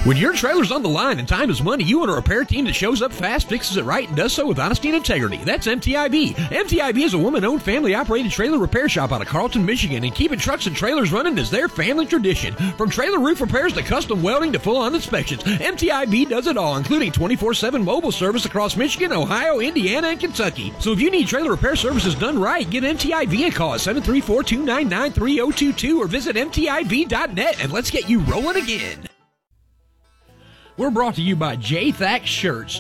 When your trailer's on the line and time is money, you want a repair team that shows up fast, fixes it right, and does so with honesty and integrity. That's MTIV. MTIV is a woman-owned, family-operated trailer repair shop out of Carlton, Michigan, and keeping trucks and trailers running is their family tradition. From trailer roof repairs to custom welding to full-on inspections, MTIV does it all, including 24/7 mobile service across Michigan, Ohio, Indiana, and Kentucky. So if you need trailer repair services done right, give MTIV a call at 734-299-3022 or visit mtiv.net, and let's get you rolling again. We're brought to you by J-Thax Shirts,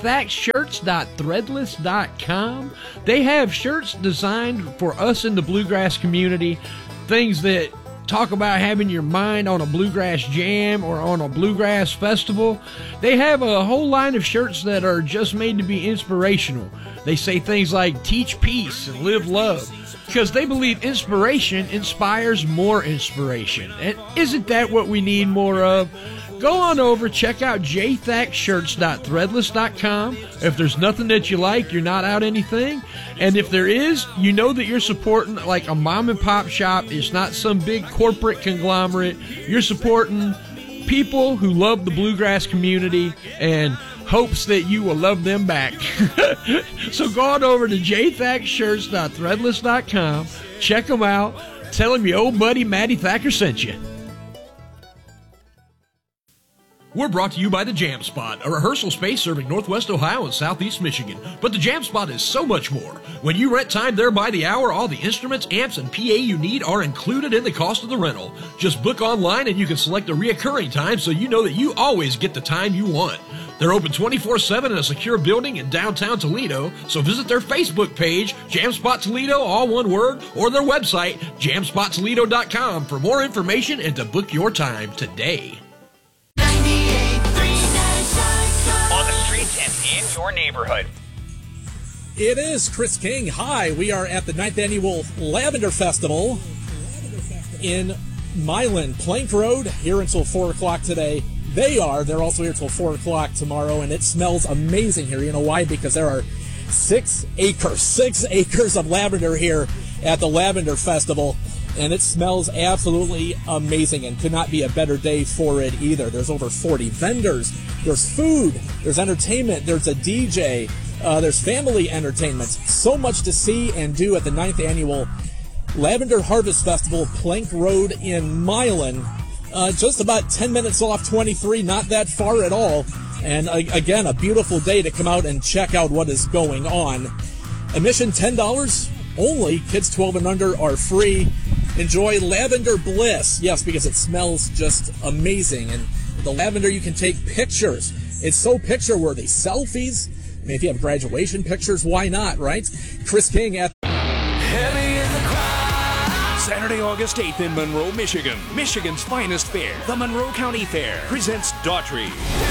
jthaxshirts.threadless.com. They have shirts designed for us in the bluegrass community, things that talk about having your mind on a bluegrass jam or on a bluegrass festival. They have a whole line of shirts that are just made to be inspirational. They say things like teach peace and live love, because they believe inspiration inspires more inspiration. And isn't that what we need more of? Go on over, check out jthaxshirts.threadless.com. If there's nothing that you like, you're not out anything. And if there is, you know that you're supporting like a mom and pop shop. It's not some big corporate conglomerate. You're supporting people who love the bluegrass community and hopes that you will love them back. So go on over to jthaxshirts.threadless.com. Check them out. Tell them your old buddy Matty Thacker sent you. We're brought to you by the Jam Spot, a rehearsal space serving Northwest Ohio and Southeast Michigan. But the Jam Spot is so much more. When you rent time there by the hour, all the instruments, amps, and PA you need are included in the cost of the rental. Just book online and you can select a reoccurring time so you know that you always get the time you want. They're open 24/7 in a secure building in downtown Toledo, so visit their Facebook page, Jam Spot Toledo, all one word, or their website, jamspottoledo.com, for more information and to book your time today. On the streets and in your neighborhood. It is Chris King. Hi, we are at the 9th Annual Lavender Festival in Milan, Plank Road, here until 4 o'clock today. They're also here until 4 o'clock tomorrow, and it smells amazing here. You know why? Because there are 6 acres of lavender here at the Lavender Festival, and it smells absolutely amazing and could not be a better day for it either. There's over 40 vendors, there's food, there's entertainment, there's a DJ, there's family entertainment. So much to see and do at the 9th Annual Lavender Harvest Festival, Plank Road in Milan. Just about 10 minutes off 23, not that far at all. And again, a beautiful day to come out and check out what is going on. Admission $10 only. Kids 12 and under are free. Enjoy lavender bliss. Yes, because it smells just amazing. And the lavender, you can take pictures. It's so picture worthy. Selfies. I mean, if you have graduation pictures, why not, right? Chris King at Saturday, August 8th in Monroe, Michigan. Michigan's finest fair, the Monroe County Fair, presents Daughtry.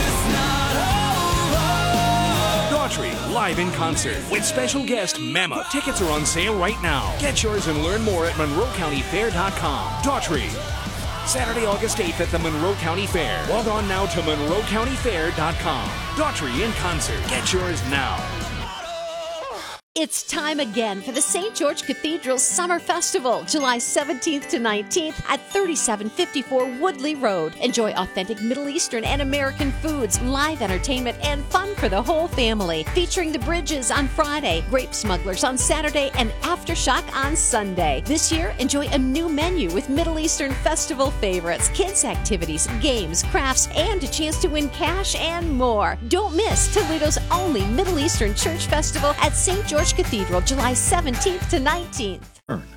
Daughtry, live in concert with special guest Mammoth. Tickets are on sale right now. Get yours and learn more at monroecountyfair.com. Daughtry, Saturday, August 8th at the Monroe County Fair. Log on now to monroecountyfair.com. Daughtry in concert. Get yours now. It's time again for the St. George Cathedral Summer Festival, July 17th to 19th at 3754 Woodley Road. Enjoy authentic Middle Eastern and American foods, live entertainment, and fun for the whole family. Featuring the Bridges on Friday, Grape Smugglers on Saturday, and Aftershock on Sunday. This year, enjoy a new menu with Middle Eastern festival favorites, kids' activities, games, crafts, and a chance to win cash and more. Don't miss Toledo's only Middle Eastern Church Festival at St. George Cathedral, July 17th to 19th.